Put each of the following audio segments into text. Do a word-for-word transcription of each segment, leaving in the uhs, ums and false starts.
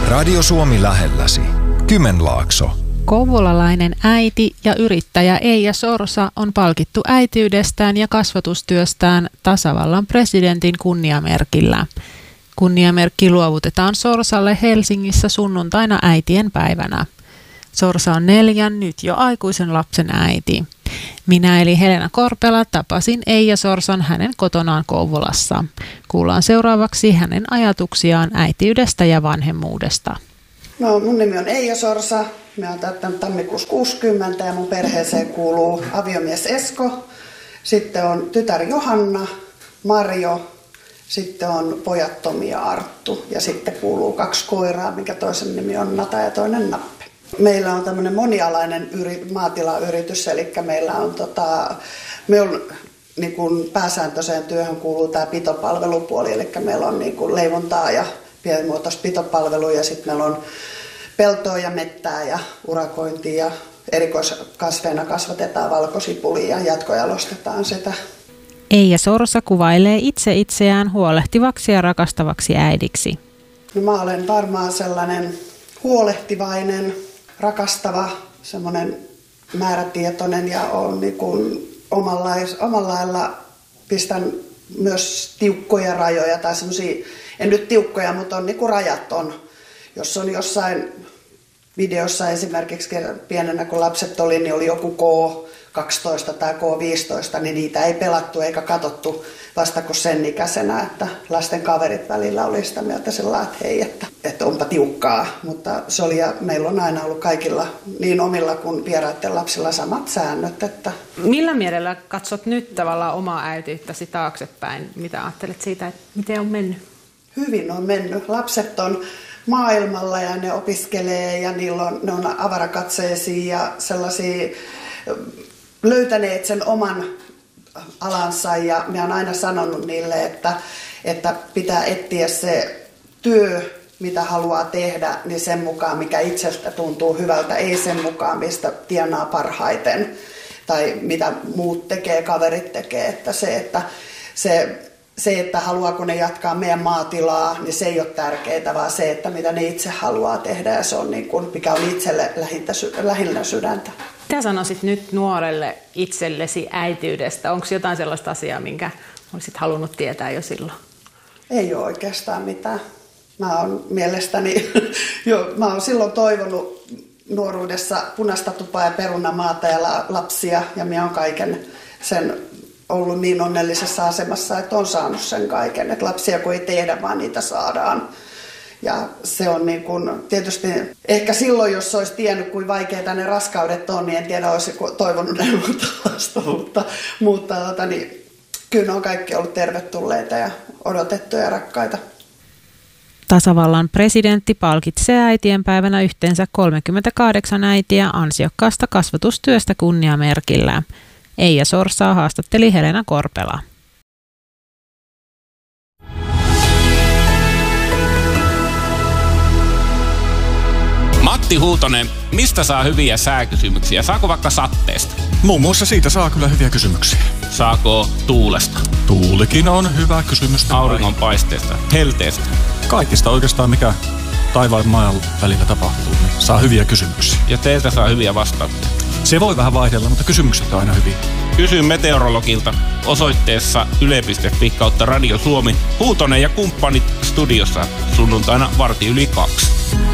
Radio Suomi lähelläsi. Kymenlaakso. Kouvolalainen äiti ja yrittäjä Eija Sorsa on palkittu äitiydestään ja kasvatustyöstään tasavallan presidentin kunniamerkillä. Kunniamerkki luovutetaan Sorsalle Helsingissä sunnuntaina äitien päivänä. Sorsa on neljän nyt jo aikuisen lapsen äiti. Minä eli Helena Korpela tapasin Eija Sorsan hänen kotonaan Kouvolassa. Kuullaan seuraavaksi hänen ajatuksiaan äitiydestä ja vanhemmuudesta. No, mun nimi on Eija Sorsa. Mä oon täyttänyt tammikuussa kuusikymmentä ja mun perheeseen kuuluu aviomies Esko. Sitten on tytär Johanna, Marjo, sitten on pojat Tomi ja Arttu ja sitten kuuluu kaksi koiraa, minkä toisen nimi on Nata ja toinen Nappe. Meillä on tämmöinen monialainen yri, maatilayritys, eli meillä on tota, me on, niin kuin pääsääntöiseen työhön kuuluu tämä pitopalvelupuoli, eli meillä on niin kuin leivontaa ja pienimuotoista pitopalvelua ja sitten meillä on peltoa ja mettää ja urakointia ja erikoiskasveina kasvatetaan valkosipulia ja jatkojalostetaan sitä. Eija Sorsa kuvailee itse itseään huolehtivaksi ja rakastavaksi äidiksi. No, mä olen varmaan sellainen huolehtivainen, rakastava, semmoinen määrätietoinen ja on niin kuin omalla, omalla lailla pistän myös tiukkoja rajoja tai semmoisia, en nyt tiukkoja, mutta on niin kuin rajaton. Jos on jossain videossa esimerkiksi pienenä kun lapset oli, niin oli joku K kaksitoista tai K viisitoista, niin niitä ei pelattu eikä katsottu vasta kuin sen ikäisenä, että lasten kaverit välillä oli sitä mieltä sillä että hei, että, että onpa tiukkaa. Mutta se oli ja meillä on aina ollut kaikilla niin omilla kuin vieraiden lapsilla samat säännöt. Että millä mielellä katsot nyt tavallaan omaa äitiyttäsi taaksepäin? Mitä ajattelet siitä, että miten on mennyt? Hyvin on mennyt. Lapset on maailmalla ja ne opiskelee ja niillä on, ne on avarakatseisia ja sellaisia löytäneet sen oman alansa ja minä olen aina sanonut niille, että, että pitää etsiä se työ, mitä haluaa tehdä, niin sen mukaan, mikä itsestä tuntuu hyvältä, ei sen mukaan, mistä tienaa parhaiten tai mitä muut tekee, kaverit tekee, että se, että se Se, että haluaako ne jatkaa meidän maatilaa, niin se ei ole tärkeää, vaan se, että mitä ne itse haluaa tehdä ja se on niin kuin, mikä on itselle lähinnä sydäntä. Mitä sanoisit nyt nuorelle itsellesi äitiydestä? Onko jotain sellaista asiaa, minkä olisit halunnut tietää jo silloin? Ei ole oikeastaan mitään. Mä oon mielestäni, jo, mä oon silloin toivonut nuoruudessa punaista tupaa ja perunamaata ja lapsia ja minä oon kaiken sen ollut niin onnellisessa asemassa, että on saanut sen kaiken. Että lapsia kun ei tehdä, vaan niitä saadaan. Ja se on niin kuin, tietysti ehkä silloin, jos olisi tiennyt, kuinka vaikeita ne raskaudet on, niin en tiedä, olisi toivonut näin muuta lasta. Mutta, mutta tota, niin, kyllä ne on kaikki ollut tervetulleita ja odotettuja ja rakkaita. Tasavallan presidentti palkitsee äitienpäivänä yhteensä kolmekymmentäkahdeksan äitiä ansiokkaasta kasvatustyöstä kunniamerkillä. Eija Sorsaa haastatteli Helena Korpela. Matti Huutonen, mistä saa hyviä sääkysymyksiä? Saako vaikka satteesta? Muun muassa siitä saa kyllä hyviä kysymyksiä. Saako tuulesta? Tuulikin on hyvä kysymys. Auringonpaisteesta? Helteestä? Kaikista oikeastaan, mikä taivaan ja maan välillä tapahtuu, niin saa hyviä kysymyksiä. Ja teiltä saa hyviä vastauksia? Se voi vähän vaihdella, mutta kysymykset on aina hyviä. Kysy meteorologilta osoitteessa yle piste fi kautta Radio Suomi. Huutonen ja kumppanit studiossa sunnuntaina varti yli kaksi.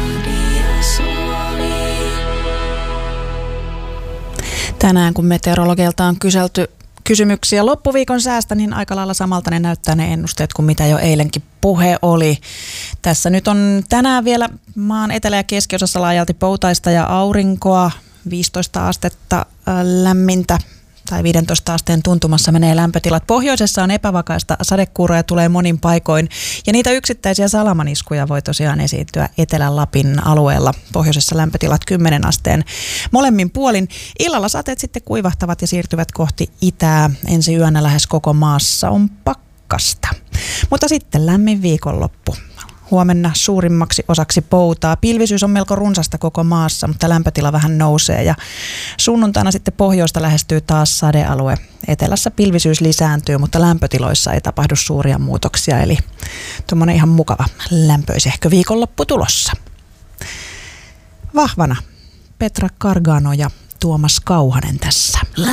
Tänään kun meteorologilta on kyselty kysymyksiä loppuviikon säästä, niin aika lailla samalta ne näyttää ne ennusteet kuin mitä jo eilenkin puhe oli. Tässä nyt on tänään vielä maan etelä- ja keskiosassa laajalti poutaista ja aurinkoa. viisitoista astetta lämmintä tai viidentoista asteen tuntumassa menee lämpötilat. Pohjoisessa on epävakaista sadekuuroja, tulee monin paikoin ja niitä yksittäisiä salamaniskuja voi tosiaan esiintyä Etelä-Lapin alueella. Pohjoisessa lämpötilat kymmenen asteen molemmin puolin. Illalla sateet sitten kuivahtavat ja siirtyvät kohti itää. Ensi yönä lähes koko maassa on pakkasta. Mutta sitten lämmin viikonloppu. Huomenna suurimmaksi osaksi poutaa. Pilvisyys on melko runsasta koko maassa, mutta lämpötila vähän nousee ja sunnuntaina sitten pohjoista lähestyy taas sadealue. Etelässä pilvisyys lisääntyy, mutta lämpötiloissa ei tapahdu suuria muutoksia, eli tuommoinen ihan mukava lämpöisehkö viikonloppu tulossa. vahvana. Petra Kargano ja Tuomas Kauhanen tässä.